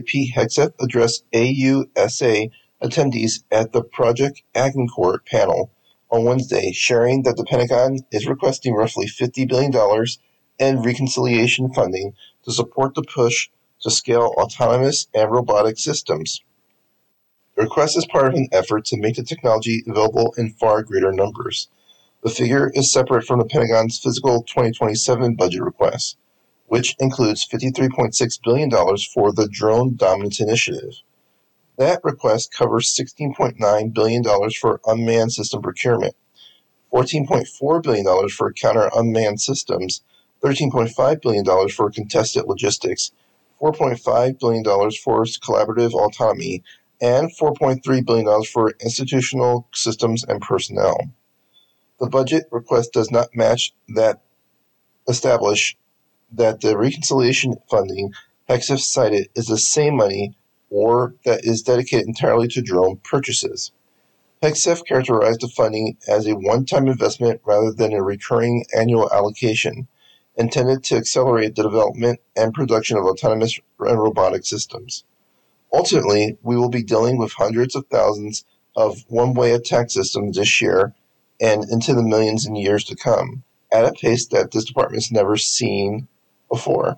Hegseth addressed AUSA attendees at the Project Agincourt panel on Wednesday, sharing that the Pentagon is requesting roughly $50 billion in reconciliation funding to support the push to scale autonomous and robotic systems. The request is part of an effort to make the technology available in far greater numbers. The figure is separate from the Pentagon's fiscal 2027 budget request, which includes $53.6 billion for the Drone Dominance Initiative. That request covers $16.9 billion for unmanned system procurement, $14.4 billion for counter-unmanned systems, $13.5 billion for contested logistics, $4.5 billion for collaborative autonomy, and $4.3 billion for institutional systems and personnel. The budget request does not match that establish that the reconciliation funding Hegseth cited is the same money or that is dedicated entirely to drone purchases. Hegseth characterized the funding as a one-time investment rather than a recurring annual allocation, intended to accelerate the development and production of autonomous and robotic systems. Ultimately, we will be dealing with hundreds of thousands of one-way attack systems this year and into the millions in years to come, at a pace that this department has never seen before.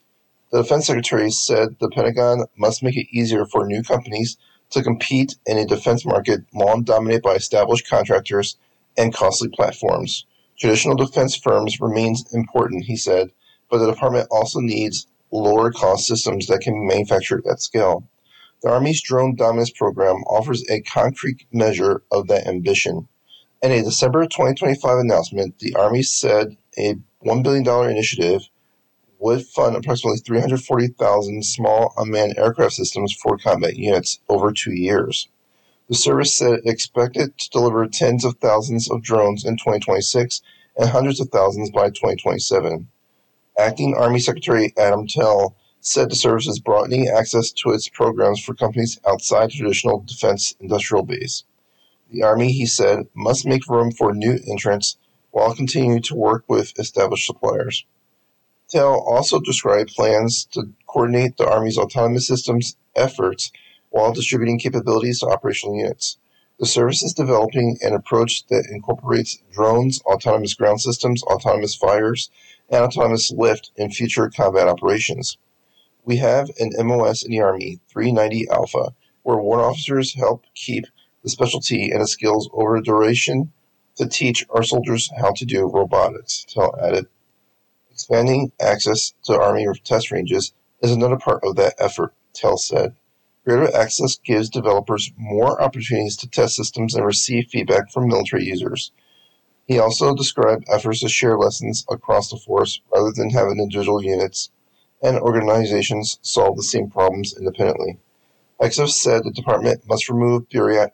The Defense Secretary said the Pentagon must make it easier for new companies to compete in a defense market long dominated by established contractors and costly platforms. Traditional defense firms remains important, he said, but the department also needs lower-cost systems that can be manufactured at scale. The Army's Drone Dominance Program offers a concrete measure of that ambition. In a December 2025 announcement, the Army said a $1 billion initiative would fund approximately 340,000 small unmanned aircraft systems for combat units over 2 years. The service said it expected to deliver tens of thousands of drones in 2026 and hundreds of thousands by 2027. Acting Army Secretary Adam Tell said the service is broadening access to its programs for companies outside the traditional defense industrial base. The Army, he said, must make room for new entrants while continuing to work with established suppliers. Tell also described plans to coordinate the Army's autonomous systems efforts while distributing capabilities to operational units. The service is developing an approach that incorporates drones, autonomous ground systems, autonomous fires, and autonomous lift in future combat operations. We have an MOS in the Army, 390 Alpha, where warrant officers help keep the specialty and the skills over a duration to teach our soldiers how to do robotics, Tell added. Expanding access to Army test ranges is another part of that effort, Tell said. Greater access gives developers more opportunities to test systems and receive feedback from military users. He also described efforts to share lessons across the force rather than having individual units and organizations solve the same problems independently. Hegseth said the department must remove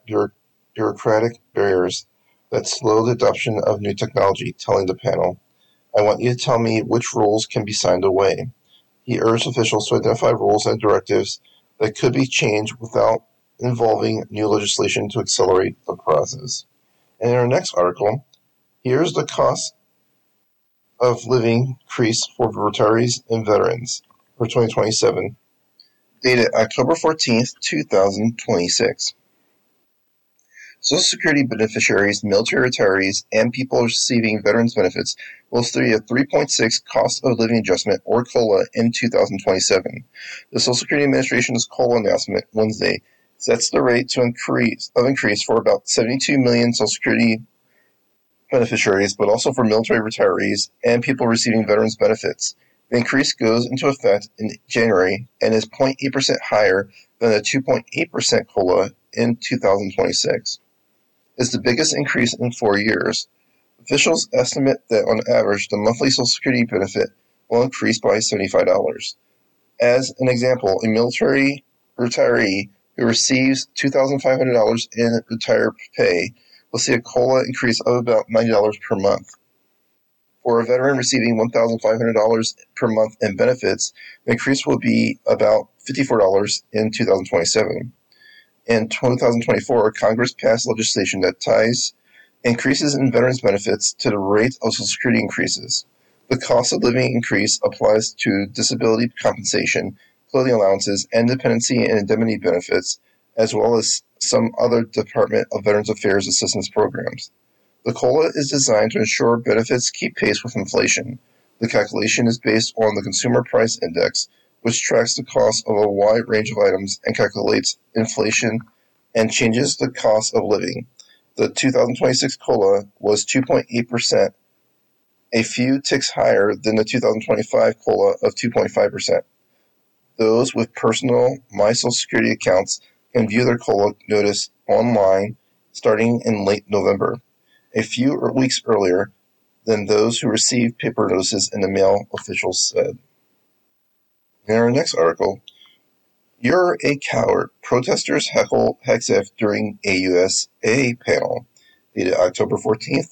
bureaucratic barriers that slow the adoption of new technology, telling the panel, I want you to tell me which rules can be signed away. He urged officials to identify rules and directives that could be changed without involving new legislation to accelerate the process. And in our next article, here's the cost of living increase for retirees and veterans for 2027, dated October 14th, 2026. Social Security beneficiaries, military retirees, and people receiving veterans benefits will see a 3.6 cost of living adjustment, or COLA, in 2027. The Social Security Administration's COLA announcement Wednesday sets the rate to increase for about 72 million Social Security beneficiaries, but also for military retirees and people receiving veterans benefits. The increase goes into effect in January and is 0.8% higher than the 2.8% COLA in 2026. It's the biggest increase in 4 years. Officials estimate that on average, the monthly Social Security benefit will increase by $75. As an example, a military retiree who receives $2,500 in retire pay will see a COLA increase of about $90 per month. For a veteran receiving $1,500 per month in benefits, the increase will be about $54 in 2027. In 2024, Congress passed legislation that ties increases in veterans benefits to the rate of Social Security increases. The cost of living increase applies to disability compensation clothing allowances, and dependency and indemnity benefits, as well as some other Department of Veterans Affairs assistance programs. The COLA is designed to ensure benefits keep pace with inflation. The calculation is based on the Consumer Price Index, which tracks the cost of a wide range of items and calculates inflation and changes the cost of living. The 2026 COLA was 2.8%, a few ticks higher than the 2025 COLA of 2.5%. Those with personal My Social Security accounts can view their COLA notice online starting in late November, a few weeks earlier than those who received paper notices in the mail, officials said. In our next article, "You're a Coward. Protesters heckle Hegseth during AUSA panel," dated October 14th,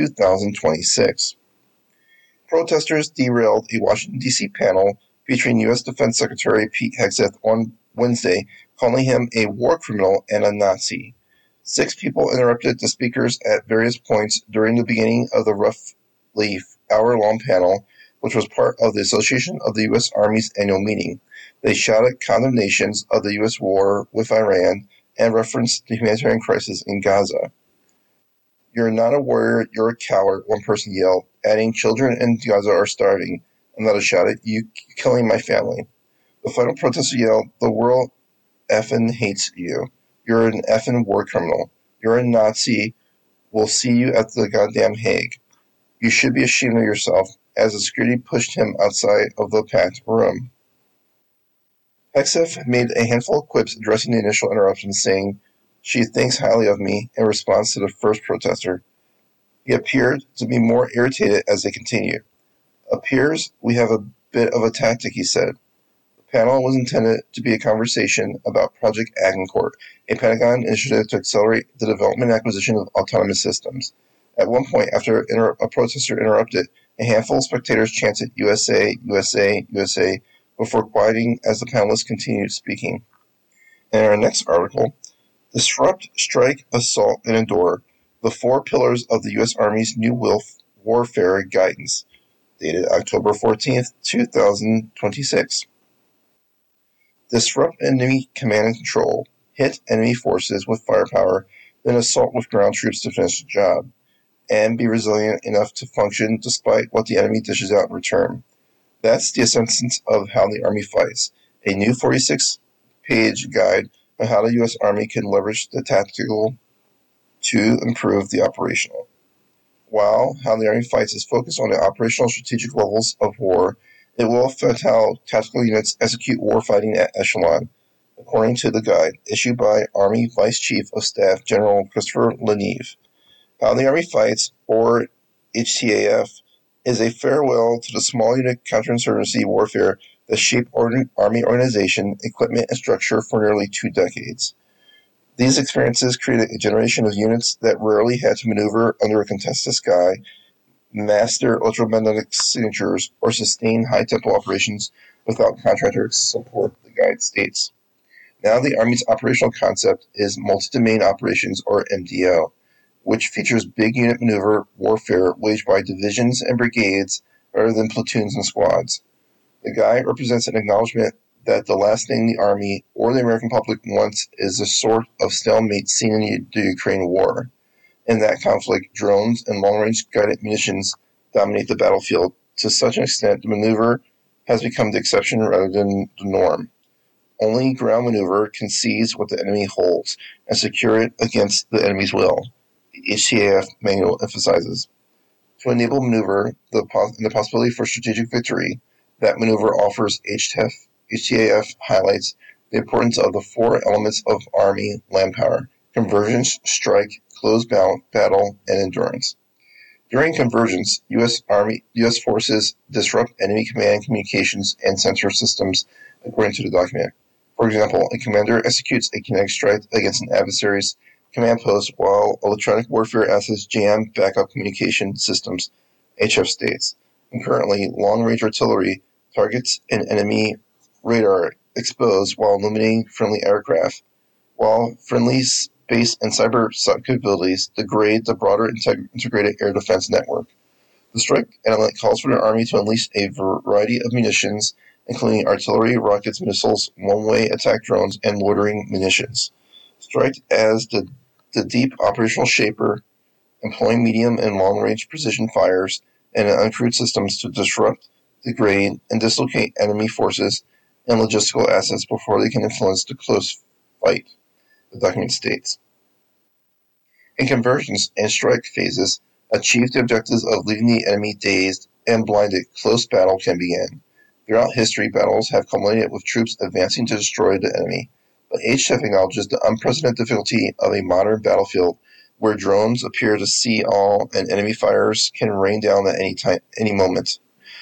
2026. Protesters derailed a Washington, D.C. panel featuring U.S. Defense Secretary Pete Hegseth on Wednesday, calling him a war criminal and a Nazi. 6 people interrupted the speakers at various points during the beginning of the roughly hour-long panel, which was part of the Association of the U.S. Army's annual meeting. They shouted condemnations of the U.S. war with Iran and referenced the humanitarian crisis in Gaza. "You're not a warrior, you're a coward," one person yelled, adding, "Children in Gaza are starving." Another shouted, "You killing my family." The final protester yelled, "The world effing hates you. You're an effing war criminal. You're a Nazi. We'll see you at the goddamn Hague. You should be ashamed of yourself," as the security pushed him outside of the packed room. Hegseth made a handful of quips addressing the initial interruption, saying, "She thinks highly of me," in response to the first protester. He appeared to be more irritated as they continued. "Appears we have a bit of a tactic," he said. The panel was intended to be a conversation about Project Agincourt, a Pentagon initiative to accelerate the development and acquisition of autonomous systems. At one point, after a protester interrupted, a handful of spectators chanted "USA, USA, USA," before quieting as the panelists continued speaking. In our next article, "Disrupt, Strike, Assault, and Endure: The 4 Pillars of the U.S. Army's New Warfare Guidance," dated October 14th, 2026. Disrupt enemy command and control, hit enemy forces with firepower, then assault with ground troops to finish the job, and be resilient enough to function despite what the enemy dishes out in return. That's the essence of how the Army fights, a new 46-page guide on how the U.S. Army can leverage the tactical to improve the operational. While how the Army fights is focused on the operational strategic levels of war, it will affect how tactical units execute warfighting at echelon, according to the guide issued by Army Vice Chief of Staff General Christopher Leneve. How the Army Fights, or HTAF, is a farewell to the small unit counterinsurgency warfare that shaped Army organization, equipment, and structure for nearly 2 decades. These experiences created a generation of units that rarely had to maneuver under a contested sky, master electromagnetic signatures, or sustain high-tempo operations without contractor support, the guide states. Now the Army's operational concept is multi-domain operations, or MDO, which features big unit maneuver warfare waged by divisions and brigades rather than platoons and squads. The guide represents an acknowledgement that the last thing the Army or the American public wants is the sort of stalemate seen in the Ukraine war. In that conflict, drones and long-range guided munitions dominate the battlefield to such an extent the maneuver has become the exception rather than the norm. Only ground maneuver can seize what the enemy holds and secure it against the enemy's will, the HTAF manual emphasizes. To enable maneuver and the possibility for strategic victory, that maneuver offers HTAF highlights the importance of the 4 elements of Army land power: convergence, strike, close battle, and endurance. During convergence, U.S. forces disrupt enemy command communications and sensor systems, according to the document. For example, a commander executes a kinetic strike against an adversary's command post while electronic warfare assets jam backup communication systems, HF states. Concurrently, long-range artillery targets an enemy radar exposed while eliminating friendly aircraft, while friendly space and cyber capabilities degrade the broader integrated air defense network. The strike element calls for the Army to unleash a variety of munitions including artillery, rockets, missiles, one-way attack drones, and loitering munitions. Strike as the deep operational shaper, employing medium and long-range precision fires and uncrewed systems to disrupt, degrade, and dislocate enemy forces and logistical assets before they can influence the close fight, the document states. In convergence and strike phases, achieve the objectives of leaving the enemy dazed and blinded, close battle can begin. Throughout history, battles have culminated with troops advancing to destroy the enemy, but HTF acknowledges the unprecedented difficulty of a modern battlefield where drones appear to see all and enemy fires can rain down at any moment.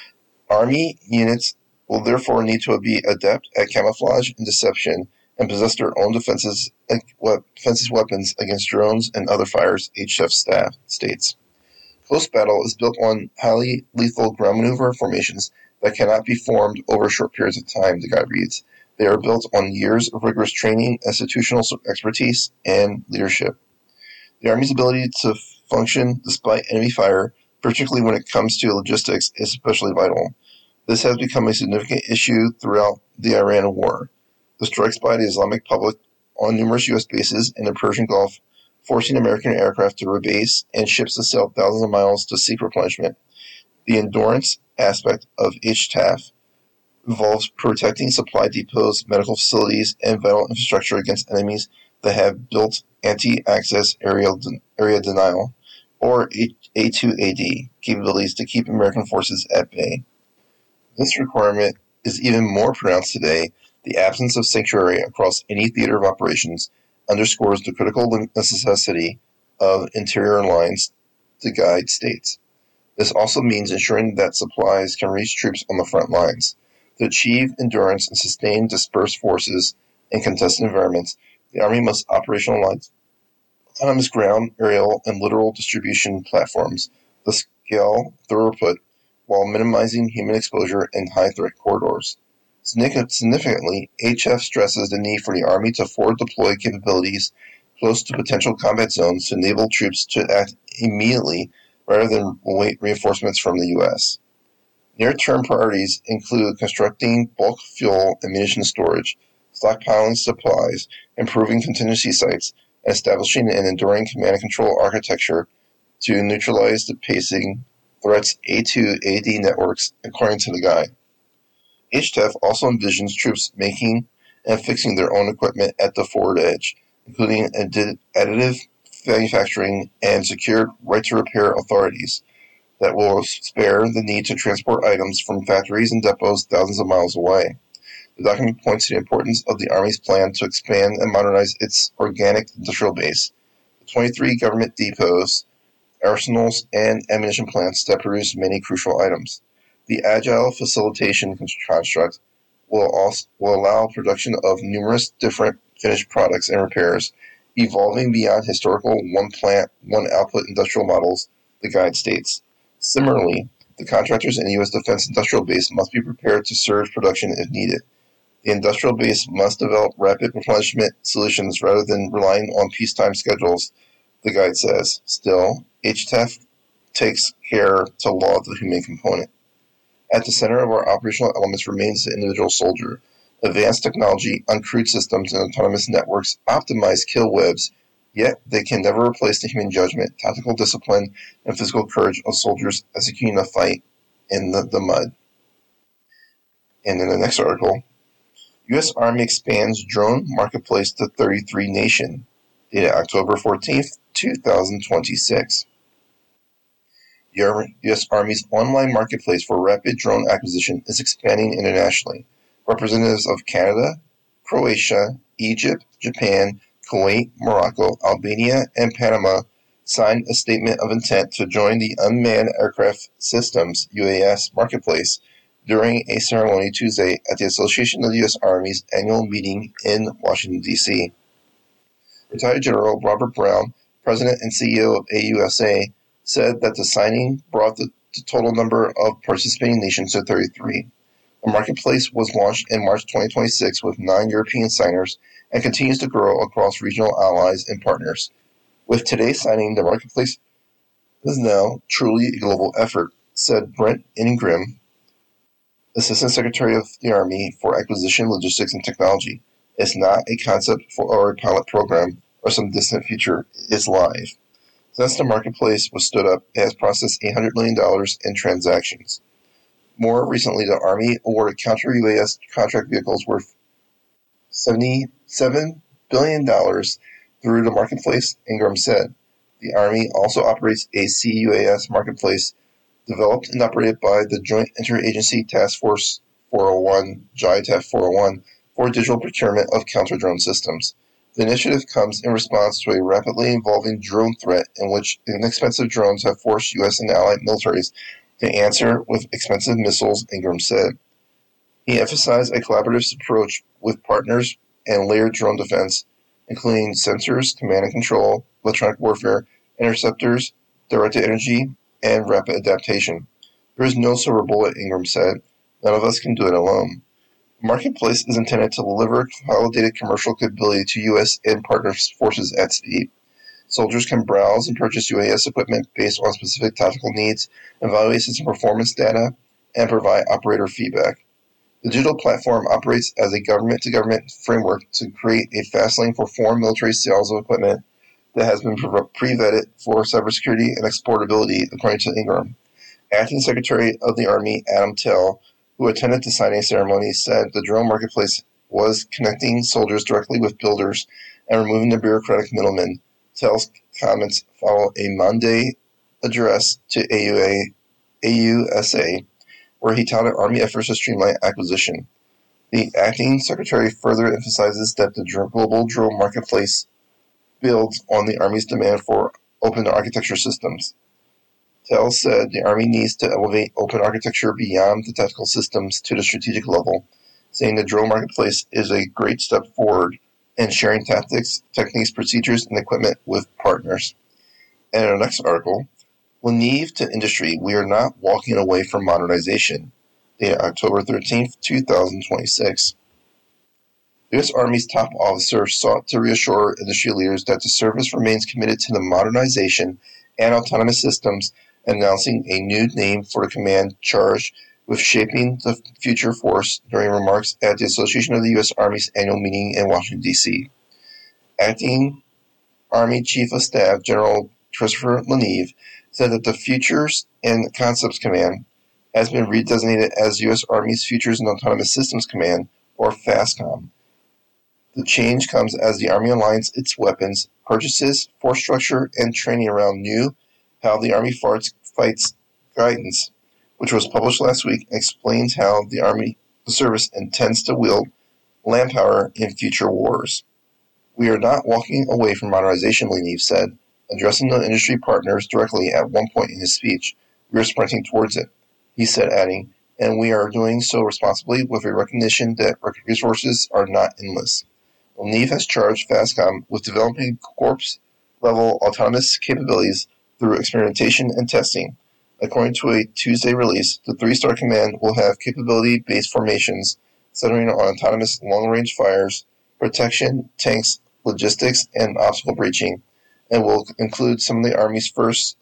Army units will therefore need to be adept at camouflage and deception and possess their own defensive weapons against drones and other fires, HF staff states. Close battle is built on highly lethal ground maneuver formations that cannot be formed over short periods of time, the guide reads. They are built on years of rigorous training, institutional expertise, and leadership. The Army's ability to function despite enemy fire, particularly when it comes to logistics, is especially vital. This has become a significant issue throughout the Iran war. The strikes by the Islamic Republic on numerous U.S. bases in the Persian Gulf, forcing American aircraft to rebase and ships to sail thousands of miles to seek replenishment. The endurance aspect of HTAF involves protecting supply depots, medical facilities, and vital infrastructure against enemies that have built anti-access area denial, or A2AD, capabilities to keep American forces at bay. This requirement is even more pronounced today. The absence of sanctuary across any theater of operations underscores the critical necessity of interior lines, the guide states. This also means ensuring that supplies can reach troops on the front lines. To achieve endurance and sustain dispersed forces in contested environments, the Army must operationalize autonomous ground, aerial, and littoral distribution platforms to scale throughput while minimizing human exposure in high-threat corridors. Significantly, HF stresses the need for the Army to forward deploy capabilities close to potential combat zones to enable troops to act immediately rather than await reinforcements from the U.S. Near-term priorities include constructing bulk fuel and munition storage, stockpiling supplies, improving contingency sites, and establishing an enduring command and control architecture to neutralize the pacing threats A2AD networks, according to the guide. HTF also envisions troops making and fixing their own equipment at the forward edge, including additive manufacturing and secured right-to-repair authorities that will spare the need to transport items from factories and depots thousands of miles away. The document points to the importance of the Army's plan to expand and modernize its organic industrial base. The 23 government depots, arsenals, and ammunition plants that produce many crucial items. The Agile Facilitation construct will allow production of numerous different finished products and repairs, evolving beyond historical one plant, one output industrial models, the guide states. Similarly, the contractors in the U.S. Defense Industrial Base must be prepared to surge production if needed. The industrial base must develop rapid replenishment solutions rather than relying on peacetime schedules, the guide says. Still, HTF takes care to laud the humane component. At the center of our operational elements remains the individual soldier. Advanced technology, uncrewed systems, and autonomous networks optimize kill webs, yet they can never replace the human judgment, tactical discipline, and physical courage of soldiers executing a fight in the mud. And in the next article, U.S. Army expands drone marketplace to 33 nation. Dated October 14th, 2026. The U.S. Army's online marketplace for rapid drone acquisition is expanding internationally. Representatives of Canada, Croatia, Egypt, Japan, Kuwait, Morocco, Albania, and Panama signed a statement of intent to join the Unmanned Aircraft Systems (UAS) marketplace during a ceremony Tuesday at the Association of the U.S. Army's annual meeting in Washington, D.C. Retired General Robert Brown, President and CEO of AUSA, said that the signing brought the total number of participating nations to 33. The marketplace was launched in March 2026 with 9 European signers and continues to grow across regional allies and partners. With today's signing, the marketplace is now truly a global effort, said Brent Ingram, Assistant Secretary of the Army for Acquisition, Logistics, and Technology. It's not a concept or a pilot program or some distant future. It's live. Since the marketplace was stood up, it has processed $800 million in transactions. More recently, the Army awarded counter-UAS contract vehicles worth $77 billion through the marketplace, Ingram said. The Army also operates a CUAS marketplace developed and operated by the Joint Interagency Task Force 401, JITAF 401, for digital procurement of counter-drone systems. The initiative comes in response to a rapidly evolving drone threat in which inexpensive drones have forced U.S. and allied militaries to answer with expensive missiles, Ingram said. He emphasized a collaborative approach with partners and layered drone defense, including sensors, command and control, electronic warfare, interceptors, directed energy, and rapid adaptation. There is no silver bullet, Ingram said. None of us can do it alone. The marketplace is intended to deliver consolidated commercial capability to U.S. and partner forces at speed. Soldiers can browse and purchase UAS equipment based on specific tactical needs, evaluate system performance data, and provide operator feedback. The digital platform operates as a government-to-government framework to create a fast lane for foreign military sales of equipment that has been pre-vetted for cybersecurity and exportability, according to Ingram. Acting Secretary of the Army Adam Tell, who attended the signing ceremony, said the drone marketplace was connecting soldiers directly with builders and removing the bureaucratic middlemen. Tell's comments follow a Monday address to AUSA, where he touted Army efforts to streamline acquisition. The acting secretary further emphasizes that the global drone marketplace builds on the Army's demand for open architecture systems. Tell said the Army needs to elevate open architecture beyond the tactical systems to the strategic level, saying the drone marketplace is a great step forward in sharing tactics, techniques, procedures, and equipment with partners. And in our next article, Lenive to Industry, we are not walking away from modernization. Dated October 13th, 2026. The U.S. Army's top officer sought to reassure industry leaders that the service remains committed to the modernization and autonomous systems, announcing a new name for the command charged with shaping the future force during remarks at the Association of the U.S. Army's annual meeting in Washington, D.C. Acting Army Chief of Staff General Christopher Lenive said that the Futures and Concepts Command has been redesignated as U.S. Army's Futures and Autonomous Systems Command, or FASCOM. The change comes as the Army aligns its weapons, purchases, force structure, and training around new How the Army Fights guidance, which was published last week, and explains how the service intends to wield land power in future wars. We are not walking away from modernization, Lenive said, addressing the industry partners directly at one point in his speech. We are sprinting towards it, he said, adding, and we are doing so responsibly with a recognition that resources are not endless. Lenive has charged FASCOM with developing corps-level autonomous capabilities through experimentation and testing. According to a Tuesday release, the three-star command will have capability-based formations centering on autonomous long-range fires, protection, tanks, logistics, and obstacle breaching, and will include some of the Army's first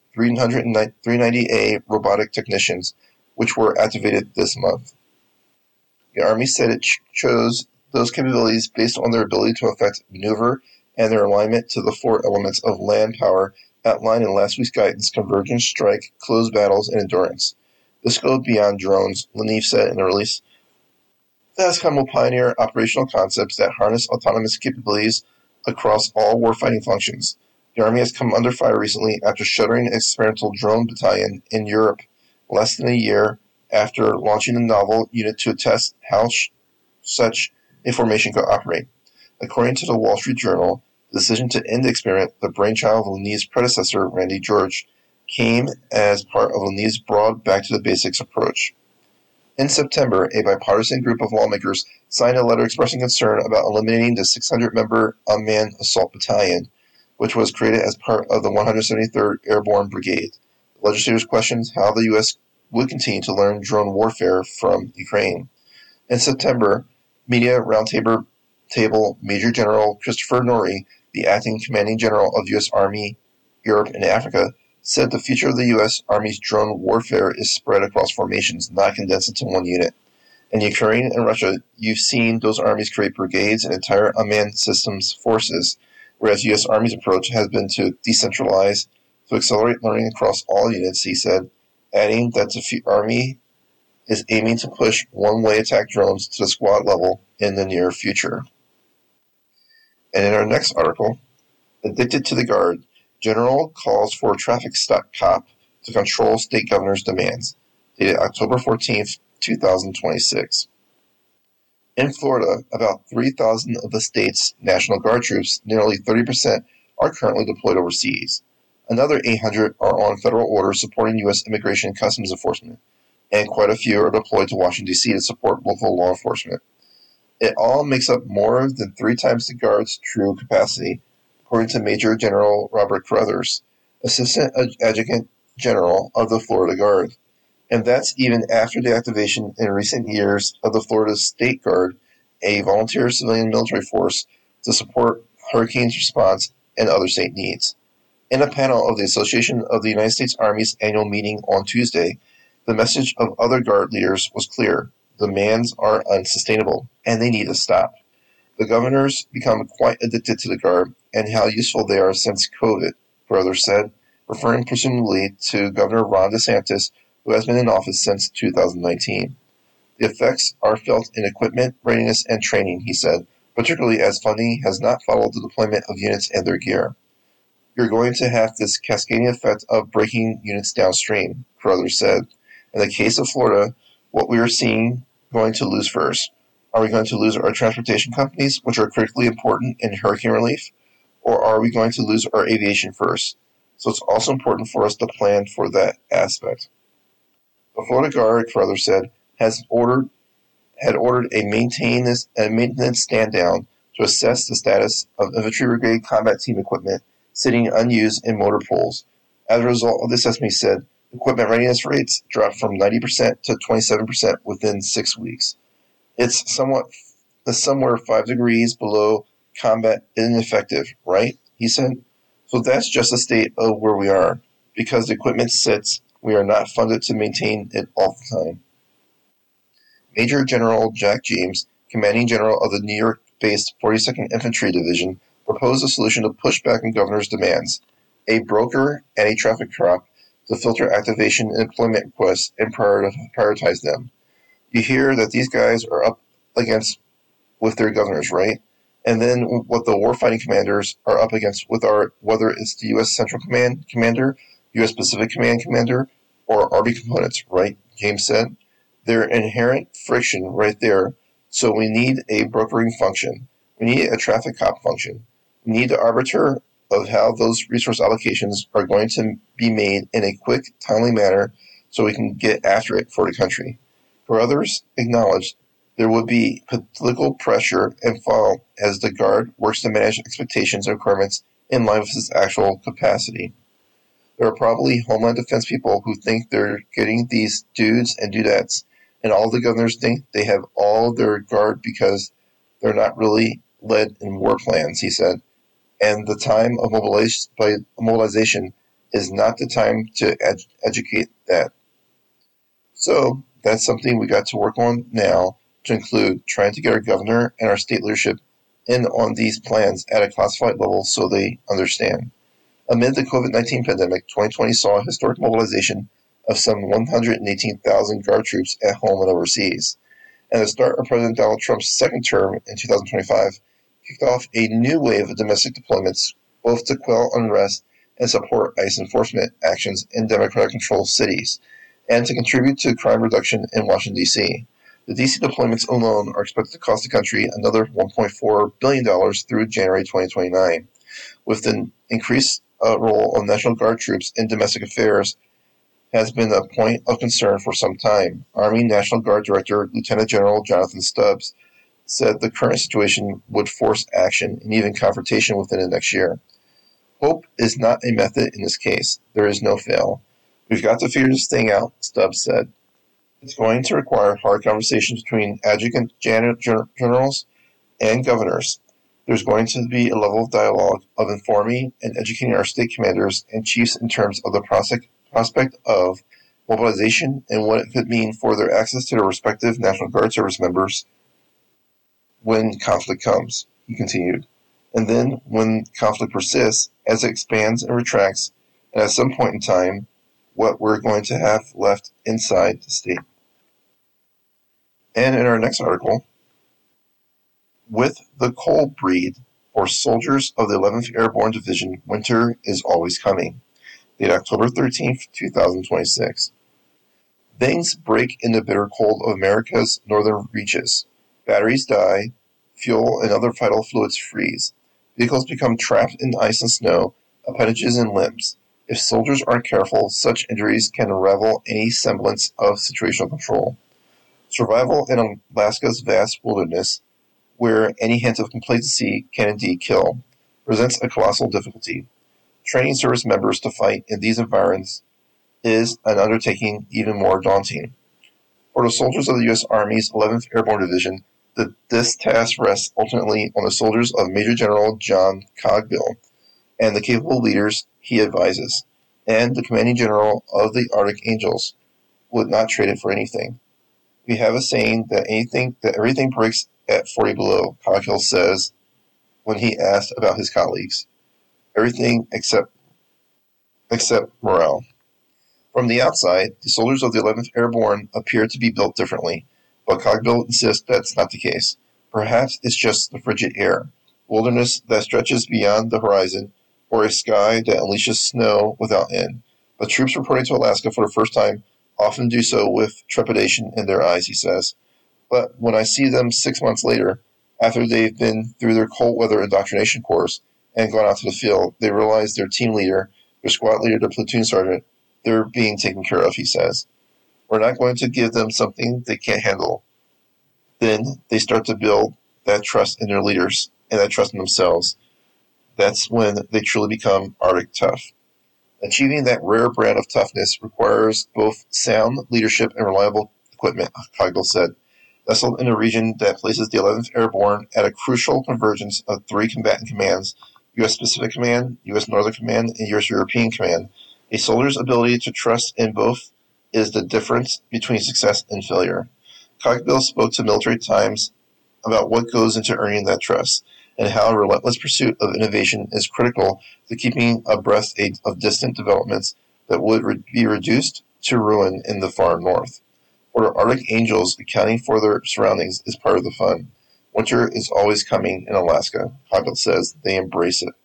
390A robotic technicians, which were activated this month. The Army said it chose those capabilities based on their ability to effect maneuver and their alignment to the four elements of land power outlined in last week's guidance: convergence, strike, close battles, and endurance. This goes beyond drones, Lenive said in the release. FASCOM will pioneer operational concepts that harness autonomous capabilities across all warfighting functions. The Army has come under fire recently after shuttering an experimental drone battalion in Europe less than a year after launching a novel unit to test how such a formation could operate. According to the Wall Street Journal, the decision to end the experiment, the brainchild of Lenive's predecessor, Randy George, came as part of Lenive's broad back-to-the-basics approach. In September, a bipartisan group of lawmakers signed a letter expressing concern about eliminating the 600-member Unmanned Assault Battalion, which was created as part of the 173rd Airborne Brigade. The legislators questioned how the U.S. would continue to learn drone warfare from Ukraine. In September, Media Roundtable Major General Christopher Norrie, the acting commanding general of U.S. Army Europe and Africa, said the future of the U.S. Army's drone warfare is spread across formations, not condensed into one unit. In Ukraine and Russia, you've seen those armies create brigades and entire unmanned systems forces, whereas U.S. Army's approach has been to decentralize, to accelerate learning across all units, he said, adding that the Army is aiming to push one-way attack drones to the squad level in the near future. And in our next article, Addicted to the Guard, General calls for traffic stop cop to control state governor's demands, dated October 14th, 2026. In Florida, about 3,000 of the state's National Guard troops, nearly 30%, are currently deployed overseas. Another 800 are on federal orders supporting U.S. Immigration and Customs Enforcement, and quite a few are deployed to Washington, D.C. to support local law enforcement. It all makes up more than 3 times the Guard's true capacity, according to Major General Robert Carruthers, Assistant Adjutant General of the Florida Guard. And that's even after the activation in recent years of the Florida State Guard, a volunteer civilian military force to support hurricanes response and other state needs. In a panel of the Association of the United States Army's annual meeting on Tuesday, the message of other Guard leaders was clear. Demands are unsustainable, and they need to stop. The governors become quite addicted to the Guard and how useful they are since COVID, Carruthers said, referring presumably to Governor Ron DeSantis, who has been in office since 2019. The effects are felt in equipment, readiness, and training, he said, particularly as funding has not followed the deployment of units and their gear. You're going to have this cascading effect of breaking units downstream, Carruthers said. In the case of Florida, what we are seeing going to lose first. Are we going to lose our transportation companies, which are critically important in hurricane relief? Or are we going to lose our aviation first? So it's also important for us to plan for that aspect. The Florida Guard, Carruthers said, had ordered a maintenance stand-down to assess the status of infantry brigade combat team equipment sitting unused in motor pools. As a result of the assessment, he said, equipment readiness rates dropped from 90% to 27% within 6 weeks. It's somewhere 5 degrees below combat ineffective, right? He said. So that's just a state of where we are. Because the equipment sits, we are not funded to maintain it all the time. Major General Jack James, commanding general of the New York-based 42nd Infantry Division, proposed a solution to push back on governor's demands, a broker and a traffic cop to filter activation and employment requests and prioritize them. You hear that these guys are up against with their governors, right? And then what the warfighting commanders are up against with whether it's the U.S. Central Command commander, U.S. Pacific Command commander, or Army components, right? James said. There's inherent friction right there, so we need a brokering function. We need a traffic cop function. We need the arbiter of how those resource allocations are going to be made in a quick, timely manner so we can get after it for the country. Carruthers acknowledged there would be political pressure and fall as the Guard works to manage expectations and requirements in line with its actual capacity. There are probably Homeland Defense people who think they're getting these dudes and dudettes, and all the governors think they have all their Guard because they're not really led in war plans, he said. And the time of mobilization is not the time to educate that. So that's something we got to work on now, to include trying to get our governor and our state leadership in on these plans at a classified level so they understand. Amid the COVID-19 pandemic, 2020 saw a historic mobilization of some 118,000 Guard troops at home and overseas. And the start of President Donald Trump's second term in 2025 kicked off a new wave of domestic deployments, both to quell unrest and support ICE enforcement actions in Democratic-controlled cities, and to contribute to crime reduction in Washington, D.C. The D.C. deployments alone are expected to cost the country another $1.4 billion through January 2029, with the increased role of National Guard troops in domestic affairs has been a point of concern for some time. Army National Guard Director Lieutenant General Jonathan Stubbs said the current situation would force action and even confrontation within the next year. Hope is not a method in this case. There is no fail. We've got to figure this thing out, Stubbs said. It's going to require hard conversations between adjutant generals and governors. There's going to be a level of dialogue of informing and educating our state commanders and chiefs in terms of the prospect of mobilization, and what it could mean for their access to their respective National Guard service members when conflict comes, he continued. And then, when conflict persists, as it expands and retracts, and at some point in time, what we're going to have left inside the state. And in our next article, with the cold breed, for soldiers of the 11th Airborne Division, winter is always coming. Date October 13th, 2026. Things break in the bitter cold of America's northern reaches. Batteries die, fuel and other vital fluids freeze. Vehicles become trapped in ice and snow, appendages and limbs. If soldiers aren't careful, such injuries can unravel any semblance of situational control. Survival in Alaska's vast wilderness, where any hint of complacency can indeed kill, presents a colossal difficulty. Training service members to fight in these environments is an undertaking even more daunting. For the soldiers of the U.S. Army's 11th Airborne Division, this task rests ultimately on the shoulders of Major General John Cogbill and the capable leaders he advises, and the commanding general of the Arctic Angels would not trade it for anything. We have a saying that everything breaks at 40 below, Coghill says when he asked about his colleagues. Everything except morale. From the outside, the soldiers of the 11th Airborne appear to be built differently, but Cogbill insists that's not the case. Perhaps it's just the frigid air, wilderness that stretches beyond the horizon, or a sky that unleashes snow without end. But troops reporting to Alaska for the first time often do so with trepidation in their eyes, he says. But when I see them 6 months later, after they've been through their cold weather indoctrination course and gone out to the field, they realize their team leader, their squad leader, their platoon sergeant, they're being taken care of, he says. We're not going to give them something they can't handle. Then they start to build that trust in their leaders and that trust in themselves. That's when they truly become Arctic tough. Achieving that rare brand of toughness requires both sound leadership and reliable equipment, Cogbill said. Nestled in a region that places the 11th Airborne at a crucial convergence of three combatant commands, U.S. Pacific Command, U.S. Northern Command, and U.S. European Command, a soldier's ability to trust in both is the difference between success and failure. Cogbill spoke to Military Times about what goes into earning that trust, and how a relentless pursuit of innovation is critical to keeping abreast of distant developments that would be reduced to ruin in the far north. For the Arctic Angels, accounting for their surroundings is part of the fun. Winter is always coming in Alaska, Cogbill says. They embrace it.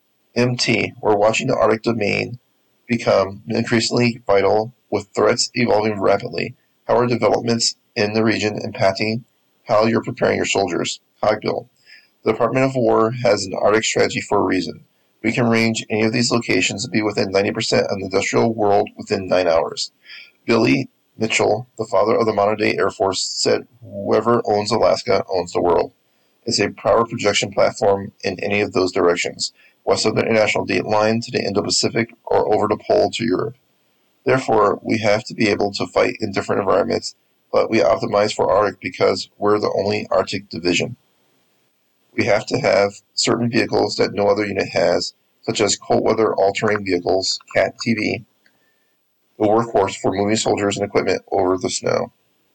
MT, we're watching the Arctic domain become increasingly vital with threats evolving rapidly. How are developments in the region impacting how you're preparing your soldiers? Cogbill. The Department of War has an Arctic strategy for a reason. We can range any of these locations and be within 90% of the industrial world within 9 hours. Billy Mitchell, the father of the modern-day Air Force, said whoever owns Alaska owns the world. It's a power projection platform in any of those directions, west of the international date line to the Indo-Pacific or over the pole to Europe. Therefore, we have to be able to fight in different environments, but we optimize for Arctic because we're the only Arctic division. We have to have certain vehicles that no other unit has, such as cold weather all-terrain vehicles, CAT-TV, the workhorse for moving soldiers and equipment over the snow.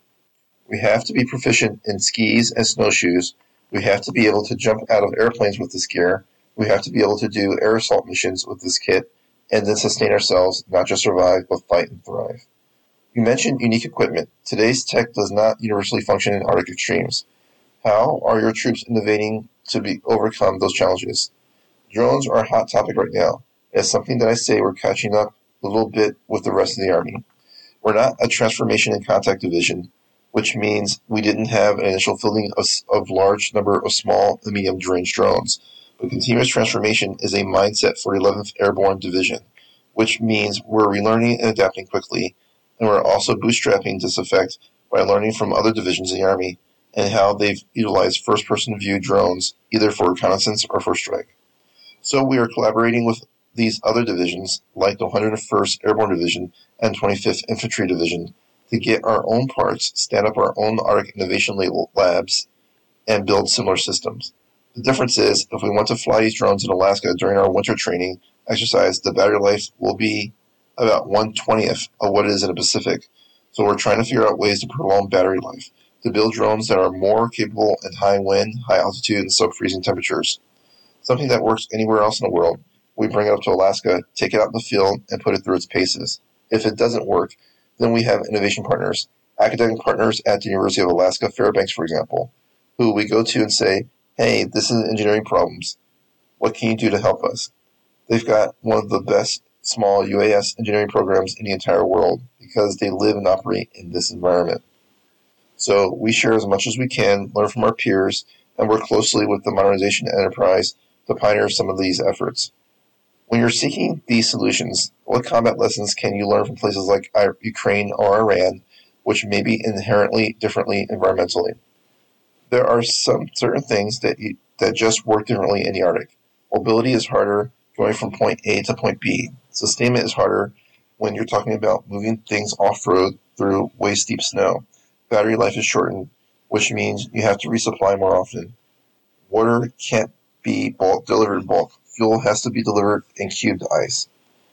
We have to be proficient in skis and snowshoes. We have to be able to jump out of airplanes with this gear. We have to be able to do air assault missions with this kit, and then sustain ourselves, not just survive, but fight and thrive. You mentioned unique equipment. Today's tech does not universally function in Arctic extremes. How are your troops innovating to overcome those challenges? Drones are a hot topic right now. It's something that I say we're catching up a little bit with the rest of the Army. We're not a transformation and contact division, which means we didn't have an initial fielding of large number of small and medium range drones. But continuous transformation is a mindset for the 11th Airborne Division, which means we're relearning and adapting quickly, and we're also bootstrapping this effect by learning from other divisions in the Army and how they've utilized first-person view drones, either for reconnaissance or for strike. So we are collaborating with these other divisions, like the 101st Airborne Division and 25th Infantry Division, to get our own parts, stand up our own Arctic Innovation Labs, and build similar systems. The difference is, if we want to fly these drones in Alaska during our winter training exercise, the battery life will be about 1/20th of what it is in the Pacific. So we're trying to figure out ways to prolong battery life, to build drones that are more capable in high wind, high altitude, and sub-freezing temperatures. Something that works anywhere else in the world. We bring it up to Alaska, take it out in the field, and put it through its paces. If it doesn't work, then we have innovation partners, academic partners at the University of Alaska Fairbanks, for example, who we go to and say, hey, this is engineering problems. What can you do to help us? They've got one of the best small UAS engineering programs in the entire world because they live and operate in this environment. So we share as much as we can, learn from our peers, and work closely with the modernization enterprise to pioneer some of these efforts. When you're seeking these solutions, what combat lessons can you learn from places like Ukraine or Iran, which may be inherently differently environmentally? There are some certain things that just work differently in the Arctic. Mobility is harder going from point A to point B. Sustainment is harder when you're talking about moving things off-road through waist steep snow. Battery life is shortened, which means you have to resupply more often. Water can't be delivered in bulk. Fuel has to be delivered in cubed ice.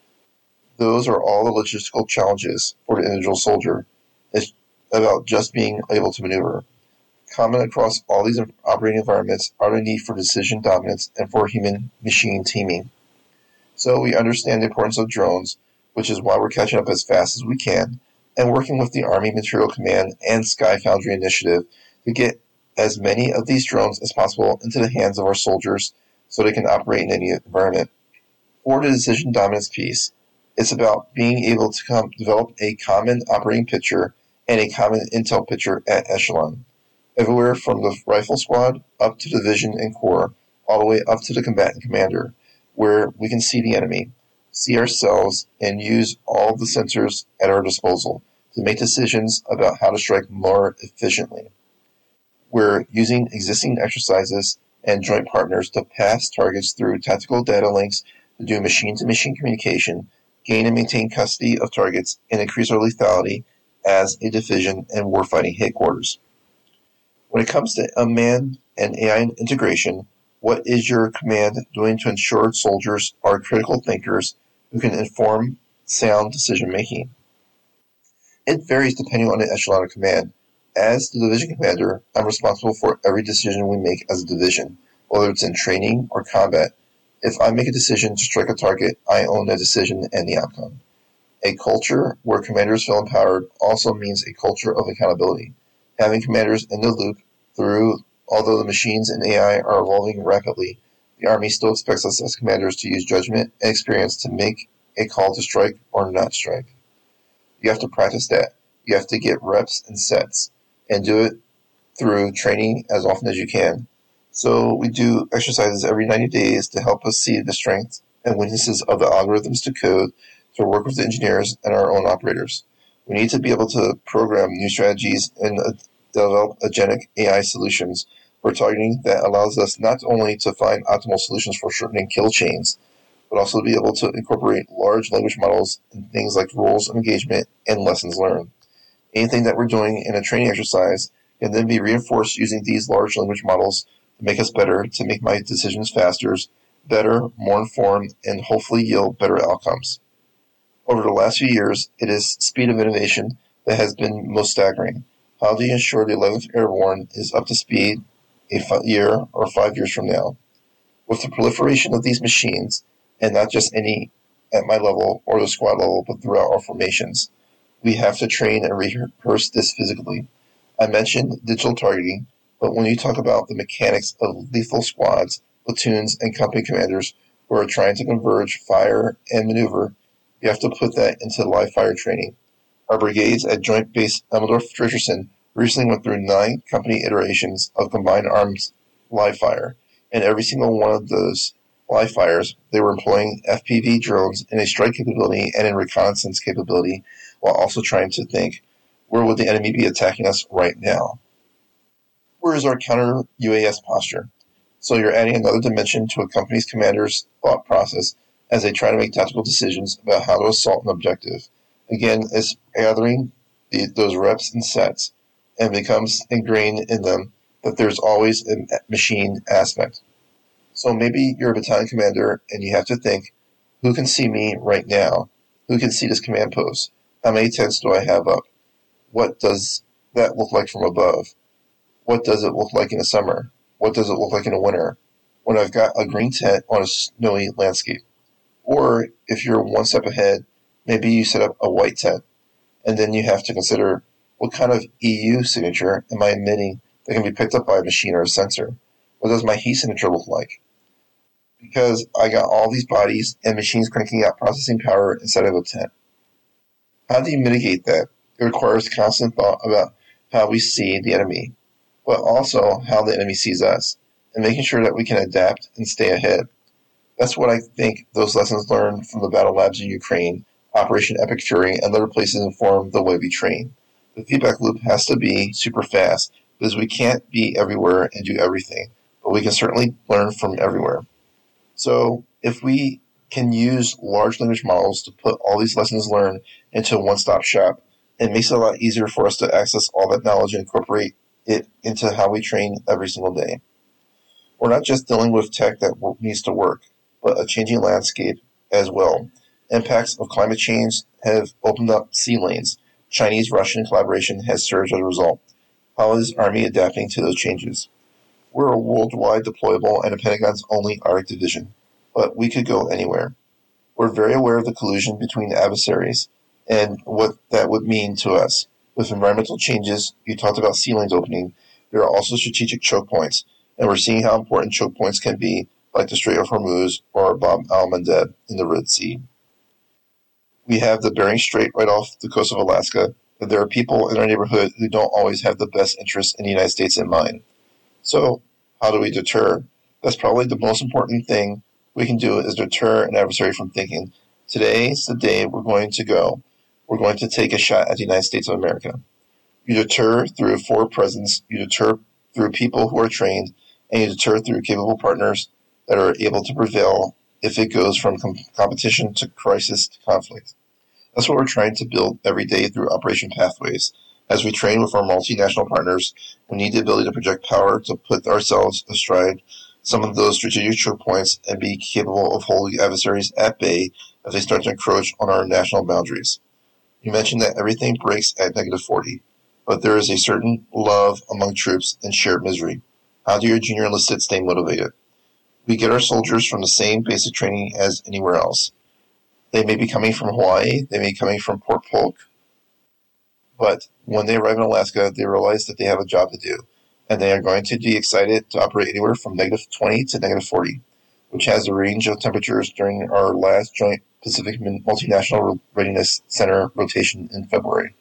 Those are all the logistical challenges for the individual soldier. It's about just being able to maneuver. Common across all these operating environments are the need for decision dominance and for human-machine teaming. So we understand the importance of drones, which is why we're catching up as fast as we can, and working with the Army Material Command and Sky Foundry Initiative to get as many of these drones as possible into the hands of our soldiers so they can operate in any environment. For the decision dominance piece, it's about being able to develop a common operating picture and a common intel picture at echelon. Everywhere from the rifle squad up to division and corps, all the way up to the combatant commander, where we can see the enemy, see ourselves, and use all the sensors at our disposal to make decisions about how to strike more efficiently. We're using existing exercises and joint partners to pass targets through tactical data links to do machine-to-machine communication, gain and maintain custody of targets, and increase our lethality as a division and warfighting headquarters. When it comes to unmanned and AI integration, what is your command doing to ensure soldiers are critical thinkers who can inform sound decision making? It varies depending on the echelon of command. As the division commander, I'm responsible for every decision we make as a division, whether it's in training or combat. If I make a decision to strike a target, I own the decision and the outcome. A culture where commanders feel empowered also means a culture of accountability. Having commanders in the loop although the machines and AI are evolving rapidly, the Army still expects us as commanders to use judgment and experience to make a call to strike or not strike. You have to practice that. You have to get reps and sets and do it through training as often as you can. So we do exercises every 90 days to help us see the strengths and weaknesses of the algorithms to code to work with the engineers and our own operators. We need to be able to program new strategies and develop agentic AI solutions for targeting that allows us not only to find optimal solutions for shortening kill chains, but also to be able to incorporate large language models in things like rules of engagement and lessons learned. Anything that we're doing in a training exercise can then be reinforced using these large language models to make us better, to make my decisions faster, better, more informed, and hopefully yield better outcomes. Over the last few years, it is speed of innovation that has been most staggering. How do you ensure the 11th Airborne is up to speed a year or 5 years from now? With the proliferation of these machines, and not just any at my level or the squad level, but throughout our formations, we have to train and rehearse this physically. I mentioned digital targeting, but when you talk about the mechanics of lethal squads, platoons, and company commanders who are trying to converge fire and maneuver, you have to put that into live fire training. Our brigades at Joint Base Elmendorf-Richardson recently went through 9 company iterations of combined arms live fire, and every single one of those live fires, they were employing FPV drones in a strike capability and in reconnaissance capability, while also trying to think, where would the enemy be attacking us right now? Where is our counter UAS posture? So you're adding another dimension to a company's commander's thought process as they try to make tactical decisions about how to assault an objective. Again, it's gathering those reps and sets and becomes ingrained in them that there's always a machine aspect. So maybe you're a battalion commander and you have to think, who can see me right now? Who can see this command post? How many tents do I have up? What does that look like from above? What does it look like in the summer? What does it look like in the winter? When I've got a green tent on a snowy landscape. Or if you're one step ahead, maybe you set up a white tent. And then you have to consider what kind of EU signature am I emitting that can be picked up by a machine or a sensor? What does my heat signature look like? Because I got all these bodies and machines cranking out processing power inside of a tent. How do you mitigate that? It requires constant thought about how we see the enemy, but also how the enemy sees us, and making sure that we can adapt and stay ahead. That's what I think those lessons learned from the battle labs in Ukraine, Operation Epic Fury, and other places inform the way we train. The feedback loop has to be super fast because we can't be everywhere and do everything, but we can certainly learn from everywhere. So if we can use large language models to put all these lessons learned into a one-stop shop, it makes it a lot easier for us to access all that knowledge and incorporate it into how we train every single day. We're not just dealing with tech that needs to work, but a changing landscape as well. Impacts of climate change have opened up sea lanes. Chinese-Russian collaboration has surged as a result. How is Army adapting to those changes? We're a worldwide deployable and the Pentagon's only Arctic division, but we could go anywhere. We're very aware of the collusion between the adversaries and what that would mean to us. With environmental changes, you talked about sea lanes opening, there are also strategic choke points, and we're seeing how important choke points can be, like the Strait of Hormuz or Bab al-Mandeb in the Red Sea. We have the Bering Strait right off the coast of Alaska, but there are people in our neighborhood who don't always have the best interests in the United States in mind. So, how do we deter? That's probably the most important thing we can do is deter an adversary from thinking, today's the day we're going to go. We're going to take a shot at the United States of America. You deter through forward presence, you deter through people who are trained, and you deter through capable partners that are able to prevail if it goes from competition to crisis to conflict. That's what we're trying to build every day through Operation Pathways. As we train with our multinational partners, we need the ability to project power to put ourselves astride some of those strategic choke points and be capable of holding adversaries at bay as they start to encroach on our national boundaries. You mentioned that everything breaks at -40, but there is a certain love among troops and shared misery. How do your junior enlisted stay motivated? We get our soldiers from the same basic training as anywhere else. They may be coming from Hawaii, they may be coming from Port Polk, but when they arrive in Alaska, they realize that they have a job to do, and they are going to be excited to operate anywhere from -20 to -40, which has a range of temperatures during our last joint Pacific Multinational Readiness Center rotation in February.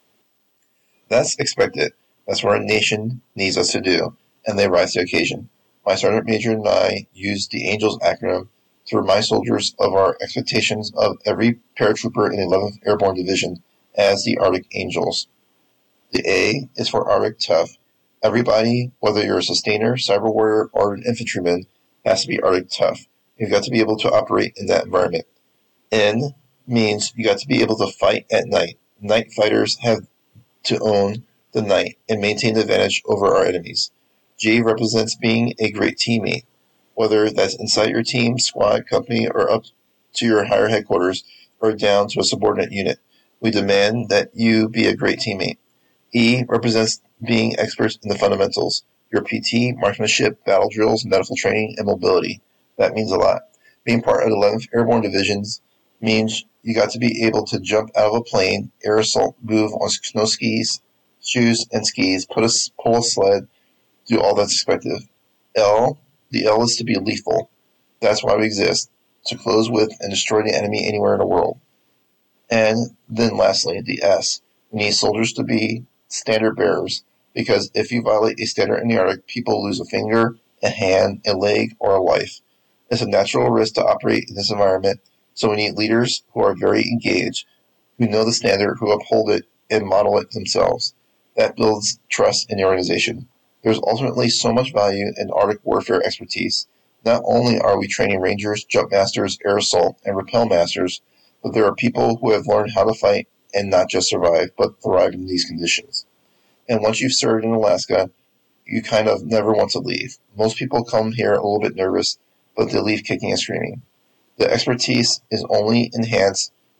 That's expected. That's what our nation needs us to do, and they rise to the occasion. My sergeant major and I use the ANGELS acronym to remind soldiers of our expectations of every paratrooper in the 11th Airborne Division as the Arctic Angels. The A is for Arctic Tough. Everybody, whether you're a sustainer, cyber warrior, or an infantryman, has to be Arctic Tough. You've got to be able to operate in that environment. N means you got to be able to fight at night. Night fighters have to own the night and maintain the advantage over our enemies. J represents being a great teammate, whether that's inside your team, squad, company, or up to your higher headquarters, or down to a subordinate unit. We demand that you be a great teammate. E represents being experts in the fundamentals, your PT, marksmanship, battle drills, medical training, and mobility. That means a lot. Being part of the 11th Airborne Divisions means you got to be able to jump out of a plane, air assault, move on snow skis, shoes, and skis, pull a sled, do all that's expected. L, the L is to be lethal. That's why we exist, to close with and destroy the enemy anywhere in the world. And then lastly, the S. We need soldiers to be standard bearers, because if you violate a standard in the Arctic, people lose a finger, a hand, a leg, or a life. It's a natural risk to operate in this environment, so we need leaders who are very engaged, who know the standard, who uphold it, and model it themselves. That builds trust in the organization. There's ultimately so much value in Arctic warfare expertise. Not only are we training rangers, jump masters, air assault, and rappel masters, but there are people who have learned how to fight and not just survive, but thrive in these conditions. And once you've served in Alaska, you kind of never want to leave. Most people come here a little bit nervous, but they leave kicking and screaming. The expertise is only enhanced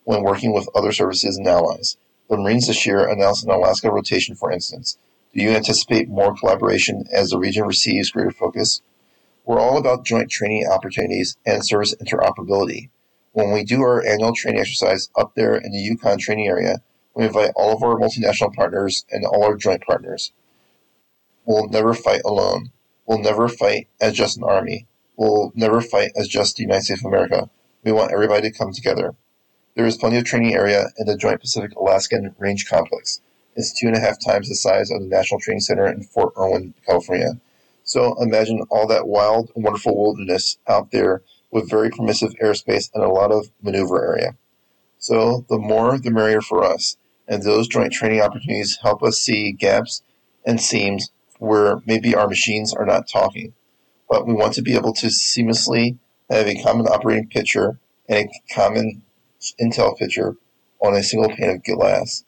when working with other services and allies. The Marines this year announced an Alaska rotation, for instance. Do you anticipate more collaboration as the region receives greater focus? We're all about joint training opportunities and service interoperability. When we do our annual training exercise up there in the Yukon training area, we invite all of our multinational partners and all our joint partners. We'll never fight alone. We'll never fight as just an army. We'll never fight as just the United States of America. We want everybody to come together. There is plenty of training area in the Joint Pacific Alaskan Range Complex. It's 2.5 times the size of the National Training Center in Fort Irwin, California. So imagine all that wild and wonderful wilderness out there with very permissive airspace and a lot of maneuver area. So the more the merrier for us. And those joint training opportunities help us see gaps and seams where maybe our machines are not talking. But we want to be able to seamlessly have a common operating picture and a common intel picture on a single pane of glass.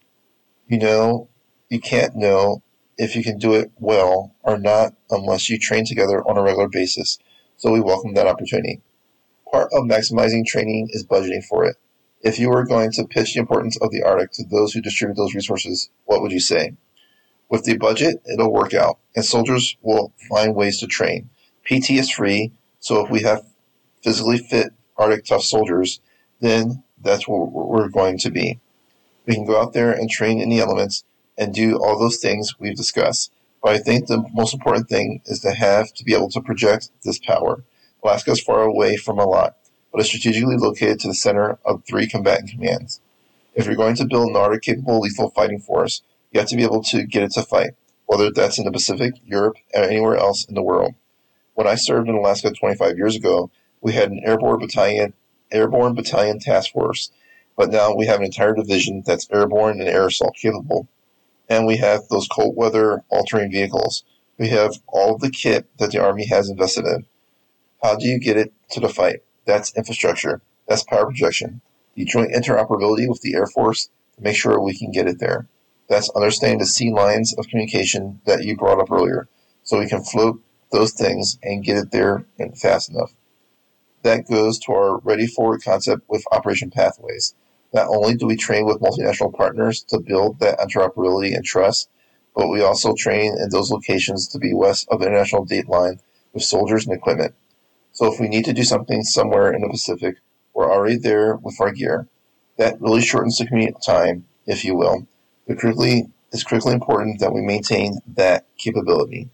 You can't know if you can do it well or not unless you train together on a regular basis. So we welcome that opportunity. Part of maximizing training is budgeting for it. If you were going to pitch the importance of the Arctic to those who distribute those resources, what would you say? With the budget, it'll work out, and soldiers will find ways to train. PT is free, so if we have physically fit Arctic tough soldiers, then that's where we're going to be. We can go out there and train in the elements and do all those things we've discussed. But I think the most important thing is to be able to project this power. Alaska is far away from a lot, but is strategically located to the center of 3 combatant commands. If you're going to build an Arctic-capable lethal fighting force, you have to be able to get it to fight, whether that's in the Pacific, Europe, or anywhere else in the world. When I served in Alaska 25 years ago, we had an airborne battalion task force, but now we have an entire division that's airborne and air assault capable. And we have those cold weather altering vehicles. We have all of the kit that the Army has invested in. How do you get it to the fight? That's infrastructure. That's power projection. The joint interoperability with the Air Force to make sure we can get it there. That's understanding the sea lines of communication that you brought up earlier, so we can float those things and get it there and fast enough. That goes to our ready forward concept with Operation Pathways. Not only do we train with multinational partners to build that interoperability and trust, but we also train in those locations to be west of the international date line with soldiers and equipment. So if we need to do something somewhere in the Pacific, we're already there with our gear. That really shortens the commute time, if you will. It's critically important that we maintain that capability.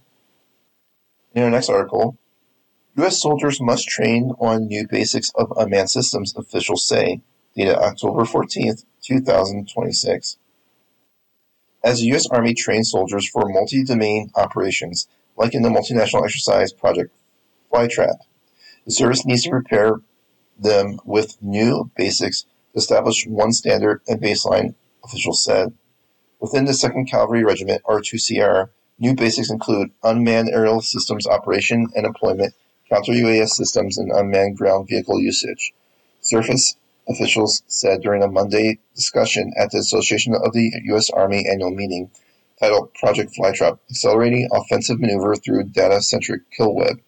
In our next article, U.S. soldiers must train on new basics of unmanned systems, officials say, dated October 14th, 2026. As the U.S. Army trains soldiers for multi-domain operations, like in the multinational exercise Project Flytrap, the service needs to prepare them with new basics to establish one standard and baseline, officials said. Within the 2nd Cavalry Regiment, or 2CR, new basics include unmanned aerial systems operation and employment, counter-UAS systems, and unmanned ground vehicle usage. Surface officials said during a Monday discussion at the Association of the U.S. Army annual meeting titled Project Flytrap, Accelerating Offensive Maneuver Through Data-Centric Kill Web.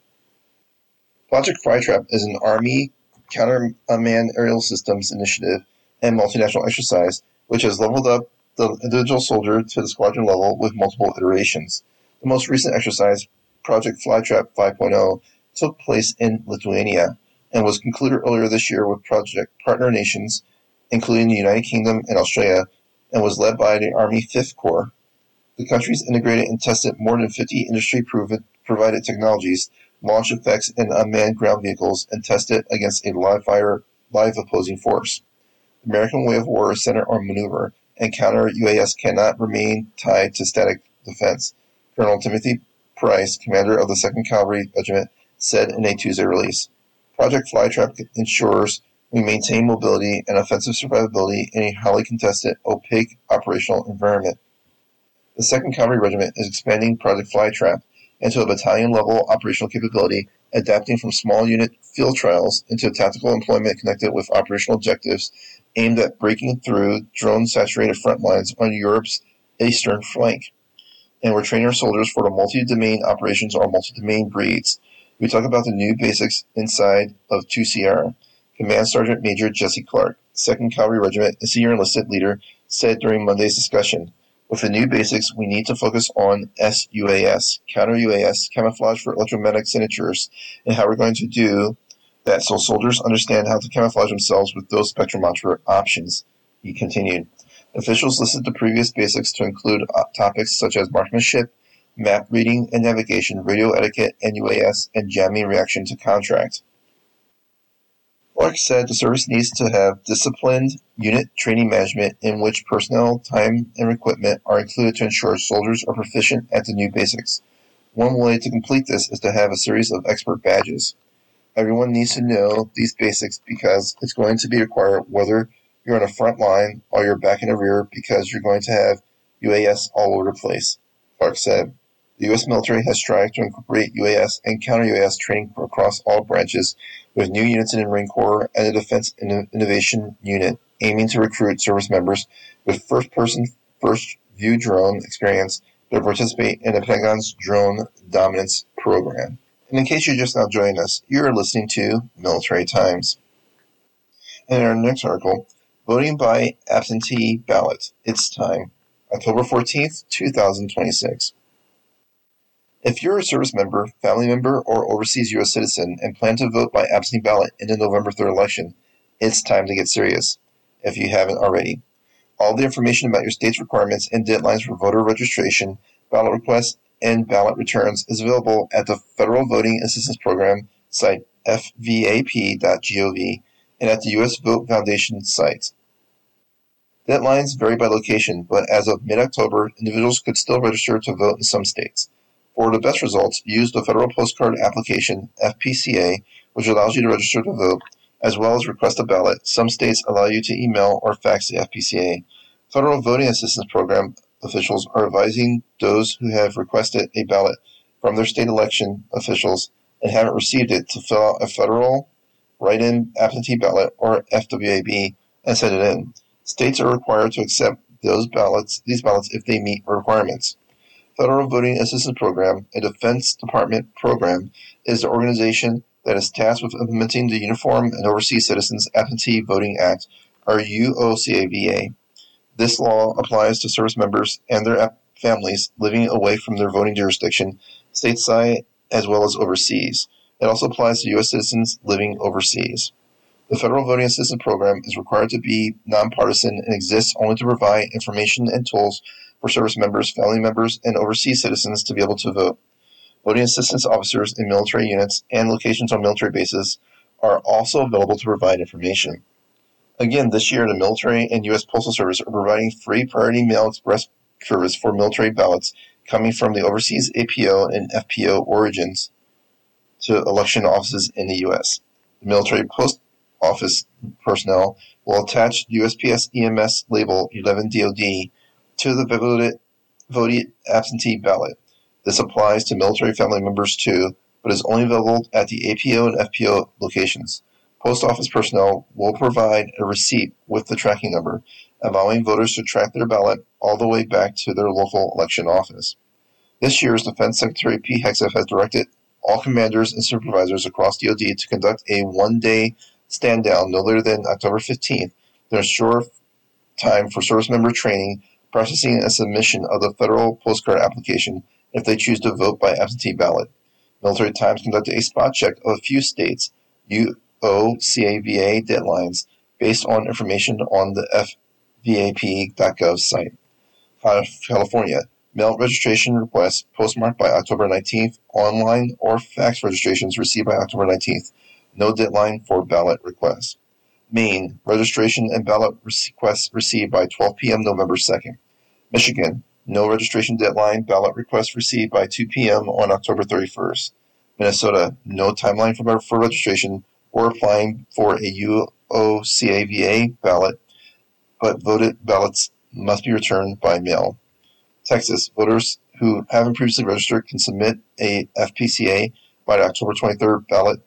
Project Flytrap is an Army counter-unmanned aerial systems initiative and multinational exercise which has leveled up the individual soldier to the squadron level with multiple iterations. The most recent exercise, Project Flytrap 5.0, took place in Lithuania and was concluded earlier this year with project partner nations, including the United Kingdom and Australia, and was led by the Army 5th Corps. The countries integrated and tested more than 50 industry-provided technologies, launched effects in unmanned ground vehicles, and tested against a live opposing force. The American way of war is centered on maneuver, and counter-UAS cannot remain tied to static defense, Colonel Timothy Price, commander of the 2nd Cavalry Regiment, said in a Tuesday release. Project Flytrap ensures we maintain mobility and offensive survivability in a highly contested, opaque operational environment. The 2nd Cavalry Regiment is expanding Project Flytrap into a battalion-level operational capability, adapting from small unit field trials into tactical employment connected with operational objectives aimed at breaking through drone-saturated front lines on Europe's eastern flank. And we're training our soldiers for the multi-domain operations or multi-domain breeds. We talk about the new basics inside of 2CR. Command Sergeant Major Jesse Clark, 2nd Cavalry Regiment and senior enlisted leader, said during Monday's discussion. With the new basics, we need to focus on SUAS, counter-UAS, camouflage for electromagnetic signatures, and how we're going to do that so soldiers understand how to camouflage themselves with those spectrometer options, he continued. Officials listed the previous basics to include topics such as marksmanship, map reading and navigation, radio etiquette and UAS, and jamming reaction to contract. Clark said the service needs to have disciplined unit training management in which personnel, time, and equipment are included to ensure soldiers are proficient at the new basics. One way to complete this is to have a series of expert badges. Everyone needs to know these basics because it's going to be required whether you're on the front line or you're back in the rear because you're going to have UAS all over the place, Clark said. The U.S. military has strived to incorporate UAS and counter-UAS training across all branches, with new units in the Marine Corps and the Defense Innovation Unit aiming to recruit service members with first-person, first-view drone experience to participate in the Pentagon's Drone Dominance Program. And in case you're just now joining us, you're listening to Military Times. And in our next article, voting by absentee ballot. It's time. October 14th, 2026. If you're a service member, family member, or overseas U.S. citizen and plan to vote by absentee ballot in the November 3rd election, it's time to get serious, if you haven't already. All the information about your state's requirements and deadlines for voter registration, ballot requests, and ballot returns is available at the Federal Voting Assistance Program site fvap.gov and at the U.S. Vote Foundation site. Deadlines vary by location, but as of mid-October, individuals could still register to vote in some states. For the best results, use the Federal Postcard Application, FPCA, which allows you to register to vote, as well as request a ballot. Some states allow you to email or fax the FPCA. Federal Voting Assistance Program officials are advising those who have requested a ballot from their state election officials and haven't received it to fill out a federal write-in absentee ballot, or FWAB, and send it in. States are required to accept these ballots if they meet requirements. Federal Voting Assistance Program, a Defense Department program, is the organization that is tasked with implementing the Uniform and Overseas Citizens Absentee Voting Act, or UOCAVA. This law applies to service members and their families living away from their voting jurisdiction, stateside as well as overseas. It also applies to U.S. citizens living overseas. The Federal Voting Assistance Program is required to be nonpartisan and exists only to provide information and tools for service members, family members, and overseas citizens to be able to vote. Voting assistance officers in military units and locations on military bases are also available to provide information. Again, this year, the military and U.S. Postal Service are providing free priority mail express service for military ballots coming from the overseas APO and FPO origins to election offices in the U.S. The military post office personnel will attach USPS EMS label 11 DOD to the voted absentee ballot. This applies to military family members too, but is only available at the APO and FPO locations. Post office personnel will provide a receipt with the tracking number, allowing voters to track their ballot all the way back to their local election office. This year's Defense Secretary Pete Hegseth has directed all commanders and supervisors across DoD to conduct a one-day stand-down no later than October 15th to ensure time for service member training, processing and submission of the federal postcard application if they choose to vote by absentee ballot. Military Times conducted a spot check of a few states' UOCAVA deadlines based on information on the FVAP.gov site. California. Mail registration requests postmarked by October 19th, online or fax registrations received by October 19th. No deadline for ballot requests. Maine. Registration and ballot requests received by 12 p.m. November 2nd. Michigan. No registration deadline. Ballot requests received by 2 p.m. on October 31st. Minnesota. No timeline for registration or applying for a UOCAVA ballot, but voted ballots must be returned by mail. Texas. Voters who haven't previously registered can submit a FPCA by the October 23rd ballot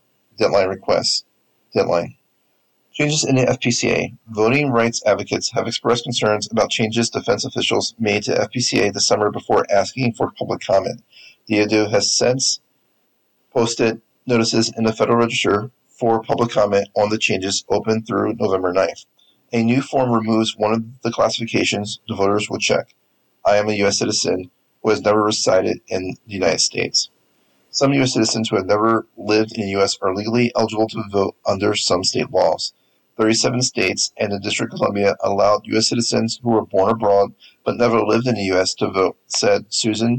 deadline. Changes in the FPCA. Voting rights advocates have expressed concerns about changes defense officials made to FPCA this summer before asking for public comment. DoD has since posted notices in the Federal Register for public comment on the changes open through November 9th. A new form removes one of the classifications the voters would check. I am a U.S. citizen who has never resided in the United States. Some U.S. citizens who have never lived in the U.S. are legally eligible to vote under some state laws. 37 states and the District of Columbia allowed U.S. citizens who were born abroad but never lived in the U.S. to vote, said Susan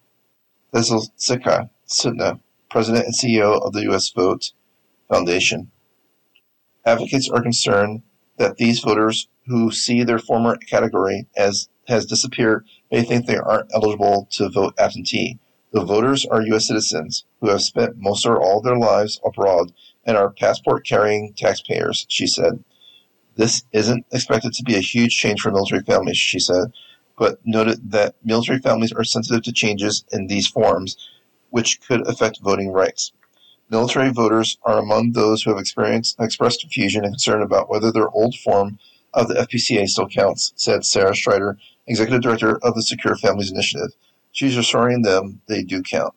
Veselcicka, President and CEO of the U.S. Vote Foundation. Advocates are concerned that these voters who see their former category as has disappeared may think they aren't eligible to vote absentee. The voters are U.S. citizens who have spent most or all of their lives abroad and are passport-carrying taxpayers, she said. This isn't expected to be a huge change for military families, she said, but noted that military families are sensitive to changes in these forms, which could affect voting rights. Military voters are among those who have expressed confusion and concern about whether their old form of the FPCA still counts, said Sarah Strider, Executive Director of the Secure Families Initiative. She's assuring them they do count.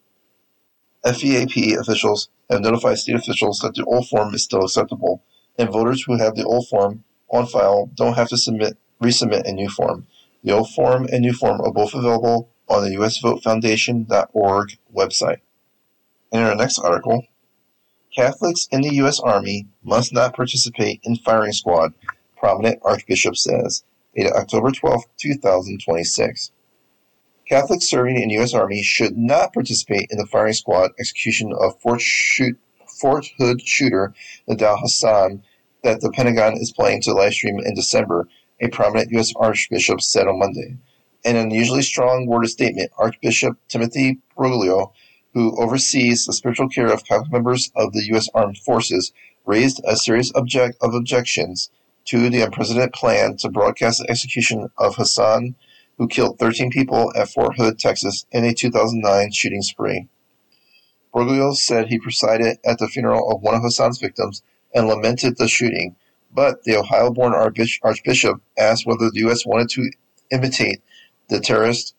FEAP officials have notified state officials that the old form is still acceptable, and voters who have the old form on file don't have to resubmit a new form. The old form and new form are both available on the usvotefoundation.org website. In our next article, Catholics in the U.S. Army must not participate in firing squad, prominent Archbishop says, dated October 12, 2026. Catholics serving in the U.S. Army should not participate in the firing squad execution of Fort Hood shooter Nidal Hasan that the Pentagon is planning to livestream in December, a prominent U.S. Archbishop said on Monday. In an unusually strong worded statement, Archbishop Timothy Broglio, who oversees the spiritual care of Catholic members of the U.S. Armed Forces, raised a series of objections to the unprecedented plan to broadcast the execution of Hasan, who killed 13 people at Fort Hood, Texas, in a 2009 shooting spree. Broglio said he presided at the funeral of one of Hasan's victims and lamented the shooting, but the Ohio-born Archbishop asked whether the U.S. wanted to imitate the terrorists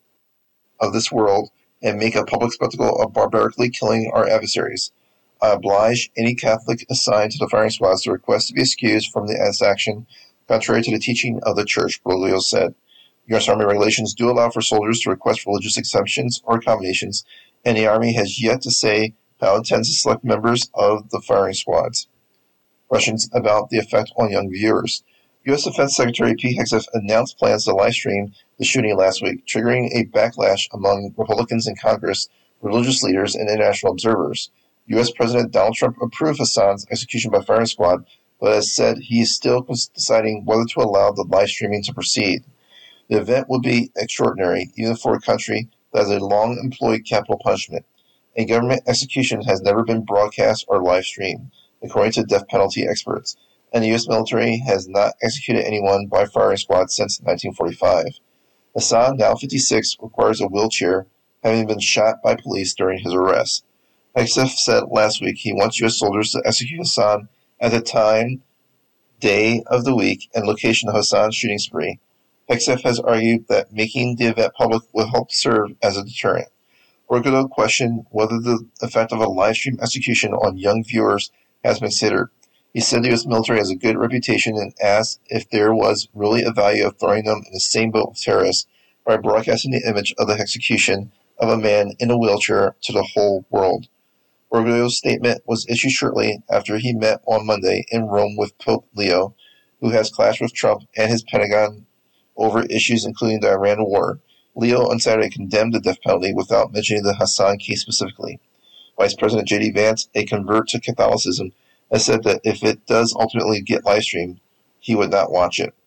of this world and make a public spectacle of barbarically killing our adversaries. I oblige any Catholic assigned to the firing squads to request to be excused from this action, contrary to the teaching of the Church, Broglio said. U.S. Army regulations do allow for soldiers to request religious exemptions or accommodations, and the Army has yet to say how it intends to select members of the firing squads. Questions about the effect on young viewers. U.S. Defense Secretary Pete Hegseth announced plans to livestream the shooting last week, triggering a backlash among Republicans in Congress, religious leaders, and international observers. U.S. President Donald Trump approved Hasan's execution by firing squad, but has said he is still deciding whether to allow the live streaming to proceed. The event would be extraordinary, even for a country that has a long employed capital punishment. A government execution has never been broadcast or live streamed, according to death penalty experts, and the U.S. military has not executed anyone by firing squad since 1945. Hasan, now 56, requires a wheelchair, having been shot by police during his arrest. Hegseth said last week he wants U.S. soldiers to execute Hasan at the time, day of the week, and location of Hasan's shooting spree. Hegseth has argued that making the event public will help serve as a deterrent. Broglio questioned whether the effect of a live-stream execution on young viewers has been considered. He said the U.S. military has a good reputation and asked if there was really a value of throwing them in the same boat with terrorists by broadcasting the image of the execution of a man in a wheelchair to the whole world. Broglio's statement was issued shortly after he met on Monday in Rome with Pope Leo, who has clashed with Trump and his Pentagon over issues including the Iran war. Leo on Saturday condemned the death penalty without mentioning the Hasan case specifically. Vice President J.D. Vance, a convert to Catholicism, has said that if it does ultimately get live-streamed, he would not watch it.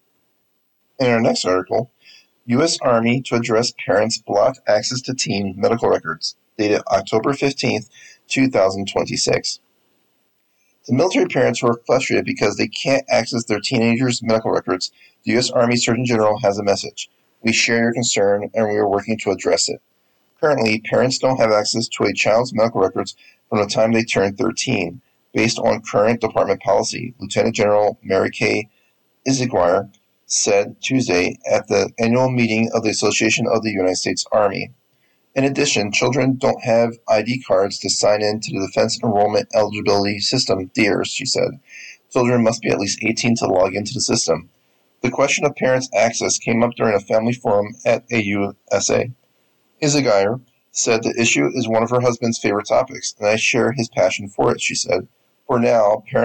In our next article, U.S. Army to address parents' blocked access to teen medical records, dated October 15, 2026. To military parents who are frustrated because they can't access their teenagers' medical records, the U.S. Army Surgeon General has a message. We share your concern, and we are working to address it. Currently, parents don't have access to a child's medical records from the time they turn 13, based on current department policy, Lieutenant General Mary Kay Iziguirre said Tuesday at the annual meeting of the Association of the United States Army. In addition, children don't have ID cards to sign in to the Defense Enrollment Eligibility System, DEERS, she said. Children must be at least 18 to log into the system. The question of parents' access came up during a family forum at AUSA. Izaguirre said the issue is one of her husband's favorite topics, and I share his passion for it, she said. For now, parents